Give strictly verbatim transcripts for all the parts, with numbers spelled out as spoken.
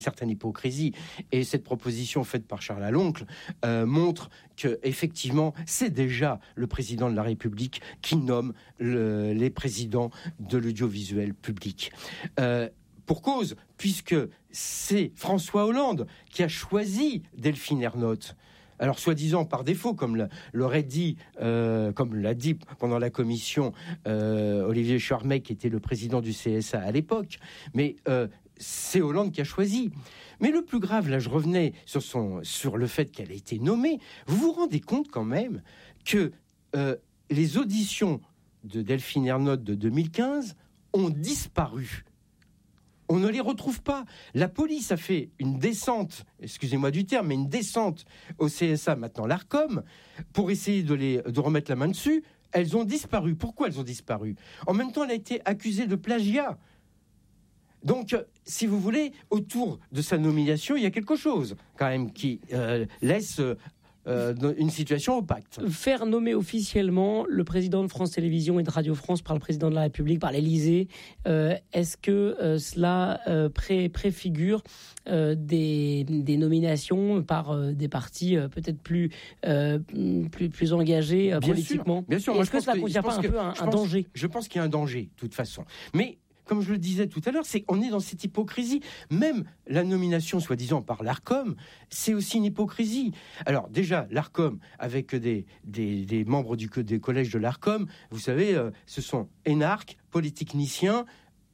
certaine hypocrisie. Et cette proposition faite par Charles Aloncle euh, montre que effectivement, c'est déjà le président de la République qui nomme le, les présidents de l'audiovisuel public. Euh, pour cause, puisque c'est François Hollande qui a choisi Delphine Ernotte. Alors, soi-disant par défaut, comme l'aurait dit, euh, comme l'a dit pendant la commission euh, Olivier Charmet, qui était le président du C S A à l'époque. Mais euh, c'est Hollande qui a choisi. Mais le plus grave, là, je revenais sur, son, sur le fait qu'elle a été nommée. Vous vous rendez compte quand même que euh, les auditions de Delphine Ernotte de deux mille quinze ont disparu. On ne les retrouve pas. La police a fait une descente, excusez-moi du terme, mais une descente au C S A, maintenant l'Arcom, pour essayer de, les, de remettre la main dessus. Elles ont disparu. Pourquoi elles ont disparu ? En même temps, elle a été accusée de plagiat. Donc, si vous voulez, autour de sa nomination, il y a quelque chose, quand même, qui euh, laisse... Euh, une situation opaque. Faire nommer officiellement le président de France Télévisions et de Radio France par le président de la République, par l'Élysée, euh, est-ce que euh, cela euh, pré- préfigure euh, des, des nominations par euh, des partis euh, peut-être plus, euh, plus, plus engagés euh, bien politiquement sûr, bien sûr. Moi, est-ce que cela ne contient pas un que, peu un, un pense, danger ? Je pense qu'il y a un danger, de toute façon. Mais comme je le disais tout à l'heure, c'est qu'on est dans cette hypocrisie. Même la nomination, soi-disant, par l'Arcom, c'est aussi une hypocrisie. Alors déjà, l'Arcom, avec des, des, des membres du, des collèges de l'Arcom, vous savez, euh, ce sont énarques, polytechniciens,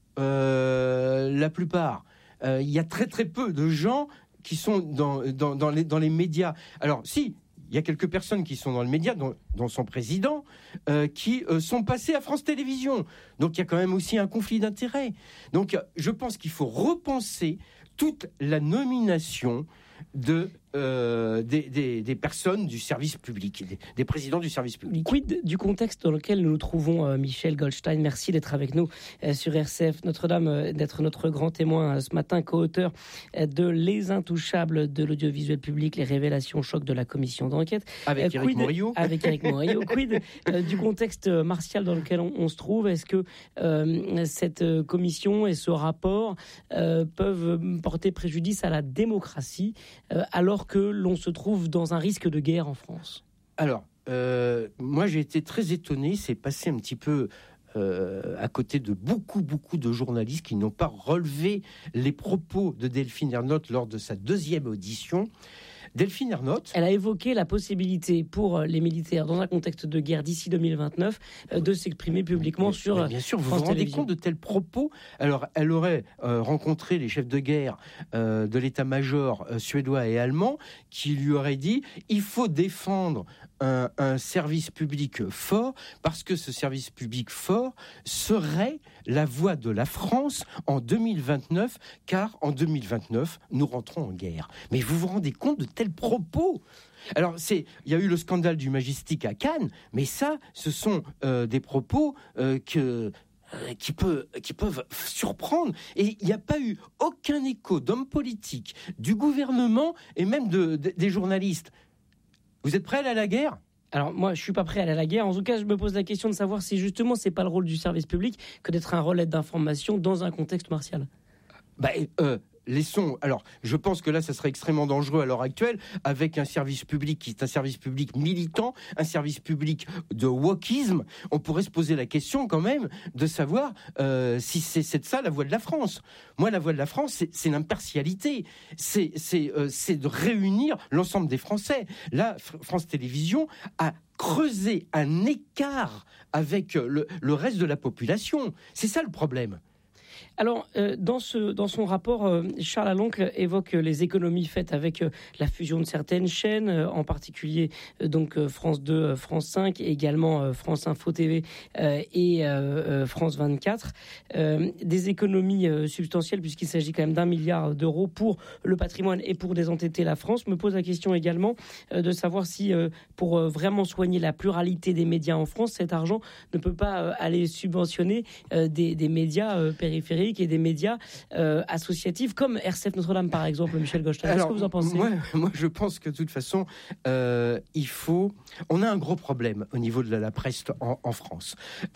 euh, la plupart. Euh, il y a très très peu de gens qui sont dans, dans, dans, les, dans les médias. Alors si... Il y a quelques personnes qui sont dans le média, dont, dont son président, euh, qui euh, sont passées à France Télévisions. Donc il y a quand même aussi un conflit d'intérêts. Donc je pense qu'il faut repenser toute la nomination de, euh, des, des, des personnes du service public, des, des présidents du service public. Quid du contexte dans lequel nous nous trouvons, euh, Michel Goldstein. Merci d'être avec nous euh, sur R C F Notre-Dame, euh, d'être notre grand témoin euh, ce matin, co-auteur euh, de Les Intouchables de l'audiovisuel public, les révélations choc de la commission d'enquête. Avec euh, Éric Morillo. Avec Éric Morillo. Quid euh, du contexte martial dans lequel on, on se trouve ? Est-ce que euh, cette euh, commission et ce rapport euh, peuvent porter préjudice à la démocratie euh, alors que l'on se trouve dans un risque de guerre en France ? Alors, euh, moi j'ai été très étonné, c'est passé un petit peu euh, à côté de beaucoup, beaucoup de journalistes qui n'ont pas relevé les propos de Delphine Ernotte lors de sa deuxième audition. Delphine Ernotte... Elle a évoqué la possibilité pour les militaires, dans un contexte de guerre d'ici deux mille vingt-neuf, de s'exprimer publiquement mais, sur mais bien sûr, vous France vous rendez Télévisions. compte de tels propos ? Alors, elle aurait euh, rencontré les chefs de guerre euh, de l'état-major euh, suédois et allemand qui lui auraient dit « Il faut défendre un, un service public fort parce que ce service public fort serait la voix de la France en deux mille vingt-neuf, car en deux mille vingt-neuf, nous rentrons en guerre. » Mais vous vous rendez compte de tels propos ? Alors, c'est, il y a eu le scandale du Majestic à Cannes, mais ça, ce sont euh, des propos euh, que... Euh, qui, peut, qui peuvent surprendre. Et il n'y a pas eu aucun écho d'hommes politiques, du gouvernement et même de, de, des journalistes. Vous êtes prêts à aller à la guerre ? Alors moi, je suis pas prêt à aller à la guerre. En tout cas, je me pose la question de savoir si justement c'est pas le rôle du service public que d'être un relais d'information dans un contexte martial. Bah, euh, laissons. Alors, je pense que là, ça serait extrêmement dangereux à l'heure actuelle, avec un service public qui est un service public militant, un service public de wokisme. On pourrait se poser la question quand même de savoir euh, si c'est, c'est ça la voix de la France. Moi, la voix de la France, c'est, c'est l'impartialité. C'est, c'est, euh, c'est de réunir l'ensemble des Français. Là, F- France Télévisions a creusé un écart avec le, le reste de la population. C'est ça le problème. Alors, euh, dans, ce, dans son rapport, euh, Charles Aloncle évoque euh, les économies faites avec euh, la fusion de certaines chaînes, euh, en particulier euh, donc euh, France deux, euh, France cinq, et également euh, France Info T V euh, et euh, euh, France vingt-quatre. Euh, des économies euh, substantielles, puisqu'il s'agit quand même d'un milliard d'euros pour le patrimoine et pour désendetter la France. Me pose la question également euh, de savoir si, euh, pour euh, vraiment soigner la pluralité des médias en France, cet argent ne peut pas euh, aller subventionner euh, des, des médias euh, périphériques et des médias euh, associatifs comme R C F Notre-Dame par exemple. Michel Goldstein, qu'est-ce que vous en pensez ? moi, moi je pense que de toute façon euh, il faut, on a un gros problème au niveau de la, la presse en, en France.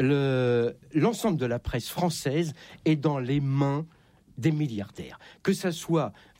Le, l'ensemble de la presse française est dans les mains des milliardaires, que ça soit